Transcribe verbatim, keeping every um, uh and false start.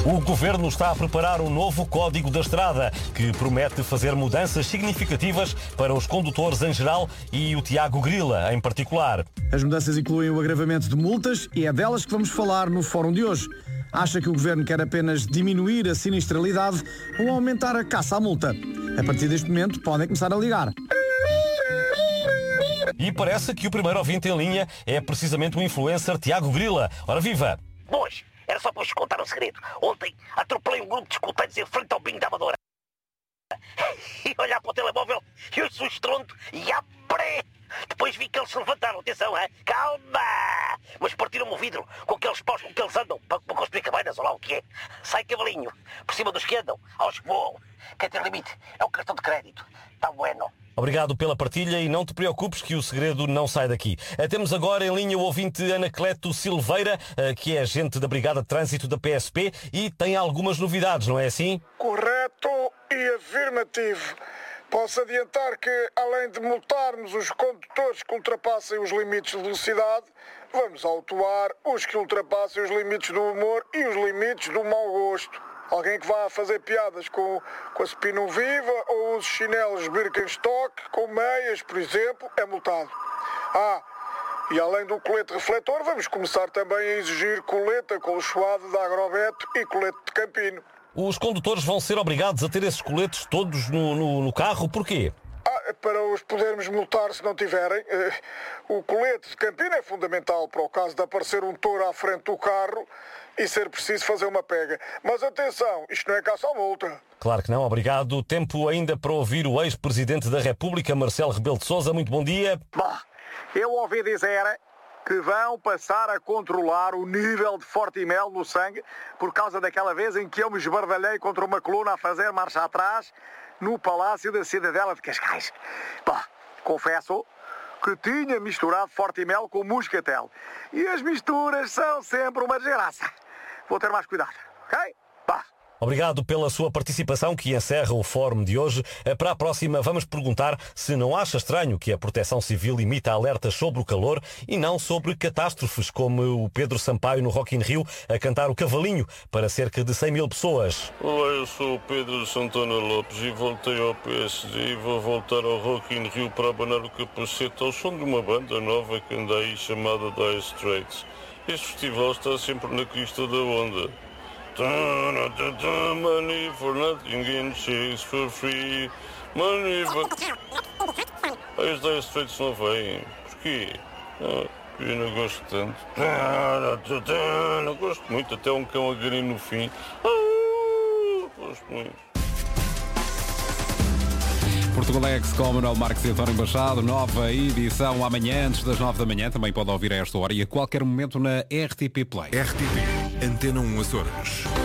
O Governo está a preparar um novo Código da Estrada, que promete fazer mudanças significativas para os condutores em geral e o Tiago Grila em particular. As mudanças incluem o agravamento de multas e é delas que vamos falar no fórum de hoje. Acha que o Governo quer apenas diminuir a sinistralidade ou aumentar a caça à multa? A partir deste momento podem começar a ligar. E parece que o primeiro ouvinte em linha é precisamente o influencer Tiago Grila. Ora viva! Boas, era só para vos contar um segredo. Ontem atropelei um grupo de escuteiros em frente ao bingo da Amadora. E olhar para o telemóvel e ouço um estrondo e apre! Depois vi que eles se levantaram. Atenção, hein? Calma! Mas partiram-me o vidro com aqueles paus com que eles andam para, para construir cabanas ou lá o que é. Sai cavalinho, por cima dos que andam, aos que voam. Quem tem limite é o cartão de crédito. Está bueno. Obrigado pela partilha e não te preocupes que o segredo não sai daqui. Temos agora em linha o ouvinte Anacleto Silveira, que é agente da Brigada de Trânsito da P S P e tem algumas novidades, não é assim? Correto e afirmativo. Posso adiantar que, além de multarmos os condutores que ultrapassem os limites de velocidade, vamos autuar os que ultrapassem os limites do humor e os limites do mau gosto. Alguém que vá fazer piadas com, com a Spino Viva ou os chinelos Birkenstock com meias, por exemplo, é multado. Ah, e além do colete refletor, vamos começar também a exigir colete acolchoado da Agrobeto e colete de Campino. Os condutores vão ser obrigados a ter esses coletes todos no, no, no carro, porquê? Ah, para os podermos multar se não tiverem. O colete de Campino é fundamental para o caso de aparecer um touro à frente do carro e ser preciso fazer uma pega. Mas atenção, isto não é caça à multa. Claro que não, obrigado. Tempo ainda para ouvir o ex-presidente da República, Marcelo Rebelo de Sousa. Muito bom dia. Bom, eu ouvi dizer que vão passar a controlar o nível de Fortimel no sangue por causa daquela vez em que eu me esbardalhei contra uma coluna a fazer marcha atrás no Palácio da Cidadela de Cascais. Bom, confesso que tinha misturado Fortimel com Muscatel. E as misturas são sempre uma desgraça. Vou ter mais cuidado, ok? Bah. Obrigado pela sua participação, que encerra o fórum de hoje. Para a próxima vamos perguntar se não acha estranho que a Proteção Civil imita alertas sobre o calor e não sobre catástrofes, como o Pedro Sampaio no Rock in Rio a cantar o Cavalinho para cerca de cem mil pessoas. Olá, eu sou o Pedro Santana Lopes e voltei ao P S D e vou voltar ao Rock in Rio para abanar o capacete ao som de uma banda nova que anda aí chamada Dire Straits. Este festival está sempre na crista da onda. Money for nothing and chicks for free. Money for... Ah, os Dire Straits não vêm. Porquê? Ah, eu não gosto tanto. Não gosto muito, até um cão a garir no fim. Ah, gosto muito. Portugalex com Manuel Marques e António Machado, nova edição amanhã, antes das nove da manhã. Também pode ouvir a esta hora e a qualquer momento na R T P Play. R T P, Antena um Açores.